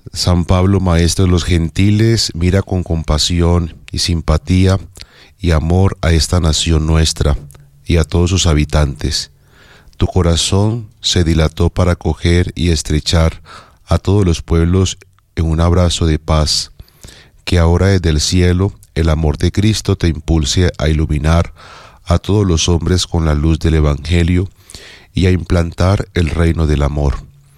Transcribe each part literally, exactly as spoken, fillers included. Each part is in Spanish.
San Pablo, maestro de los gentiles, mira con compasión y simpatía y amor a esta nación nuestra y a todos sus habitantes. Tu corazón se dilató para acoger y estrechar a todos los pueblos en un abrazo de paz. Que ahora desde el cielo el amor de Cristo te impulse a iluminar a todos los hombres con la luz del Evangelio y a implantar el reino del amor.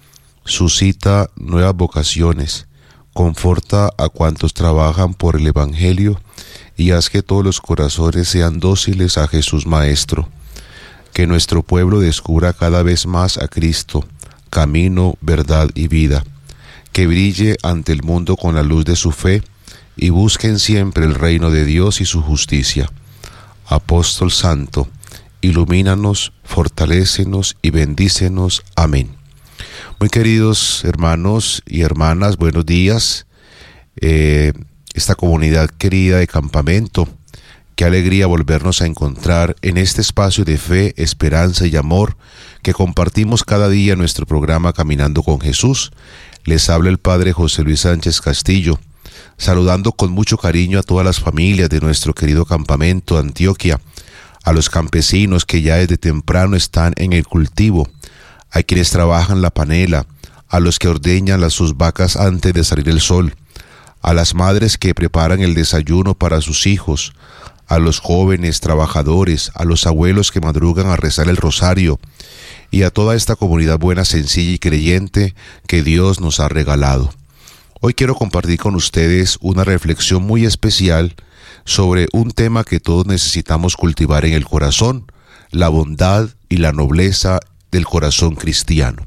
Suscita nuevas vocaciones, conforta a cuantos trabajan por el Evangelio y haz que todos los corazones sean dóciles a Jesús Maestro. Que nuestro pueblo descubra cada vez más a Cristo, camino, verdad y vida. Que brille ante el mundo con la luz de su fe y busquen siempre el reino de Dios y su justicia. Apóstol Santo, ilumínanos, fortalécenos y bendícenos. Amén. Muy queridos hermanos y hermanas, buenos días. Eh, esta comunidad querida de Campamento, qué alegría volvernos a encontrar en este espacio de fe, esperanza y amor que compartimos cada día en nuestro programa Caminando con Jesús. Les habla el Padre José Luis Sánchez Castillo, saludando con mucho cariño a todas las familias de nuestro querido Campamento Antioquia, a los campesinos que ya desde temprano están en el cultivo, a quienes trabajan la panela, a los que ordeñan las sus vacas antes de salir el sol, a las madres que preparan el desayuno para sus hijos, a los jóvenes trabajadores, a los abuelos que madrugan a rezar el rosario y a toda esta comunidad buena, sencilla y creyente que Dios nos ha regalado. Hoy quiero compartir con ustedes una reflexión muy especial sobre un tema que todos necesitamos cultivar en el corazón, la bondad y la nobleza del corazón cristiano.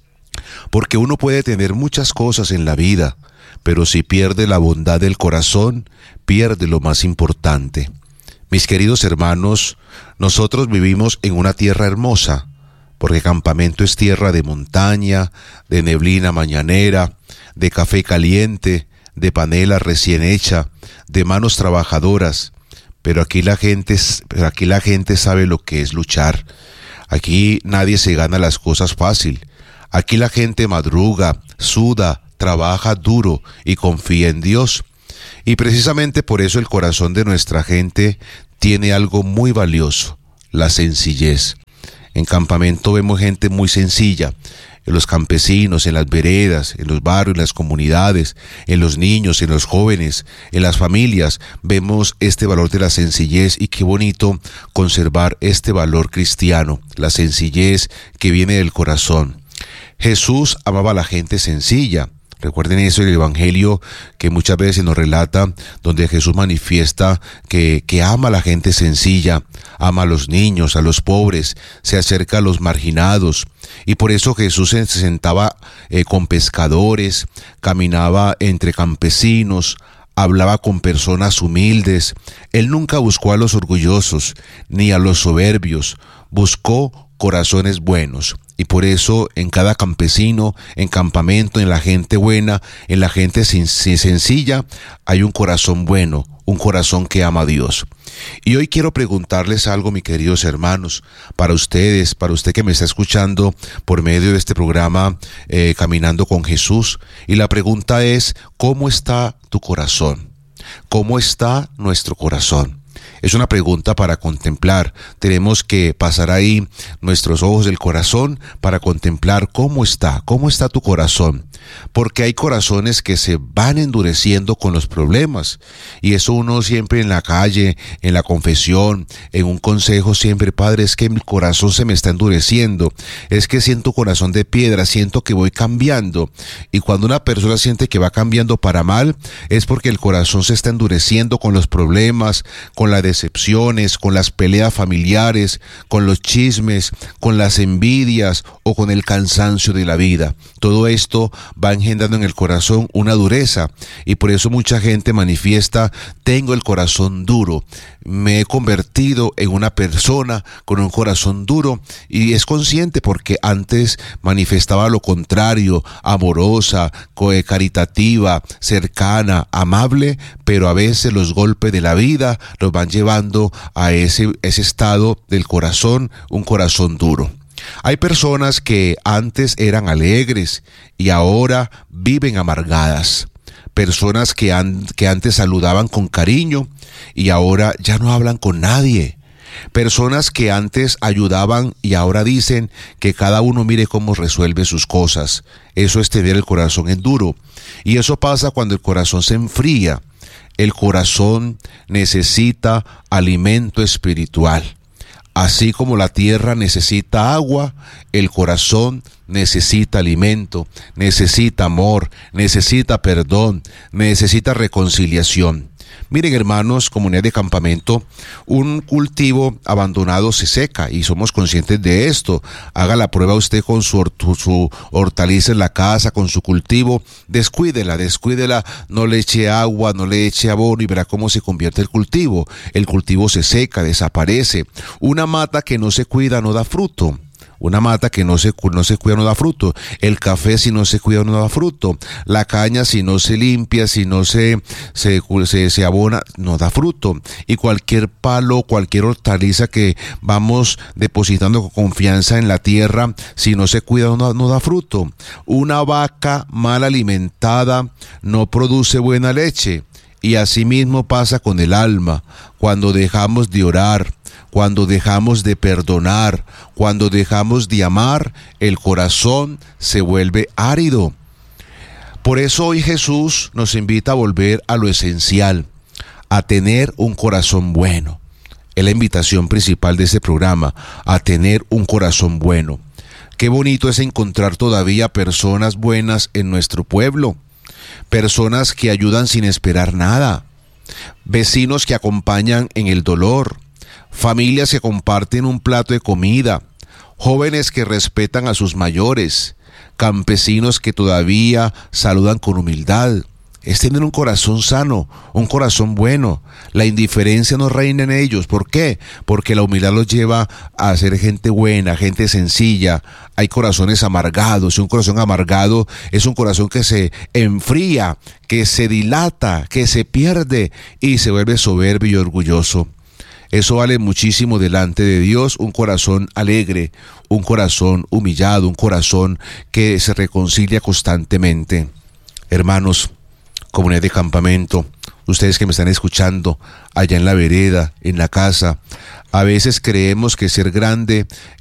Porque uno puede tener muchas cosas en la vida, pero si pierde la bondad del corazón, pierde lo más importante. Mis queridos hermanos, nosotros vivimos en una tierra hermosa, porque Campamento es tierra de montaña, de neblina mañanera, de café caliente, de panela recién hecha, de manos trabajadoras, pero aquí la gente, pero aquí la gente sabe lo que es luchar. Aquí nadie se gana las cosas fácil. Aquí la gente madruga, suda, trabaja duro y confía en Dios. Y precisamente por eso el corazón de nuestra gente tiene algo muy valioso, la sencillez. En Campamento vemos gente muy sencilla, en los campesinos, en las veredas, en los barrios, en las comunidades, en los niños, en los jóvenes, en las familias, vemos este valor de la sencillez y qué bonito conservar este valor cristiano, la sencillez que viene del corazón. Jesús amaba a la gente sencilla. Recuerden eso en el Evangelio que muchas veces nos relata, donde Jesús manifiesta que, que ama a la gente sencilla, ama a los niños, a los pobres, se acerca a los marginados. Y por eso Jesús se sentaba eh, con pescadores, caminaba entre campesinos, hablaba con personas humildes. Él nunca buscó a los orgullosos ni a los soberbios, buscó corazones buenos. Y por eso en cada campesino, en Campamento, en la gente buena, en la gente sin, sin sencilla, hay un corazón bueno, un corazón que ama a Dios. Y hoy quiero preguntarles algo, mis queridos hermanos, para ustedes, para usted que me está escuchando por medio de este programa eh, Caminando con Jesús. Y la pregunta es, ¿cómo está tu corazón? ¿Cómo está nuestro corazón? Es una pregunta para contemplar. Tenemos que pasar ahí nuestros ojos del corazón para contemplar cómo está, cómo está tu corazón. Porque hay corazones que se van endureciendo con los problemas. Y eso uno siempre en la calle, en la confesión, en un consejo siempre, Padre, es que mi corazón se me está endureciendo. Es que siento corazón de piedra, siento que voy cambiando. Y cuando una persona siente que va cambiando para mal, es porque el corazón se está endureciendo con los problemas, con la decepciones, con las peleas familiares, con los chismes, con las envidias o con el cansancio de la vida. Todo esto va engendrando en el corazón una dureza y por eso mucha gente manifiesta: tengo el corazón duro, me he convertido en una persona con un corazón duro, y es consciente porque antes manifestaba lo contrario, amorosa, caritativa, cercana, amable, pero a veces los golpes de la vida los van llevando a ese, ese estado del corazón, un corazón duro. Hay personas que antes eran alegres y ahora viven amargadas. Personas que, an- que antes saludaban con cariño y ahora ya no hablan con nadie. Personas que antes ayudaban y ahora dicen que cada uno mire cómo resuelve sus cosas. Eso es tener el corazón en duro. Y eso pasa cuando el corazón se enfría. El corazón necesita alimento espiritual. Así como la tierra necesita agua, el corazón necesita alimento, necesita amor, necesita perdón, necesita reconciliación. Miren, hermanos, comunidad de campamento, un cultivo abandonado se seca y somos conscientes de esto. Haga la prueba usted con su, hort- su hortaliza en la casa, con su cultivo. Descuídela, descuídela, no le eche agua, no le eche abono y verá cómo se convierte el cultivo. El cultivo se seca, desaparece. Una mata que no se cuida no da fruto. Una mata que no se, no se cuida no da fruto. El café si no se cuida no da fruto. La caña si no se limpia, si no se, se, se, se abona, no da fruto. Y cualquier palo, cualquier hortaliza que vamos depositando con confianza en la tierra, si no se cuida no, no da fruto. Una vaca mal alimentada no produce buena leche. Y asimismo pasa con el alma. Cuando dejamos de orar, cuando dejamos de perdonar, cuando dejamos de amar, el corazón se vuelve árido. Por eso hoy Jesús nos invita a volver a lo esencial, a tener un corazón bueno. Es la invitación principal de este programa, a tener un corazón bueno. Qué bonito es encontrar todavía personas buenas en nuestro pueblo. Personas que ayudan sin esperar nada, vecinos que acompañan en el dolor, familias que comparten un plato de comida, jóvenes que respetan a sus mayores, campesinos que todavía saludan con humildad. Es tener un corazón sano, un corazón bueno. La indiferencia no reina en ellos. ¿Por qué? Porque la humildad los lleva a ser gente buena, gente sencilla. Hay corazones amargados, y un corazón amargado es un corazón que se enfría, que se dilata, que se pierde y se vuelve soberbio y orgulloso. Eso vale muchísimo delante de Dios, un corazón alegre, un corazón humillado, un corazón que se reconcilia constantemente. Hermanos, comunidad de campamento, ustedes que me están escuchando allá en la vereda, en la casa, a veces creemos que ser grande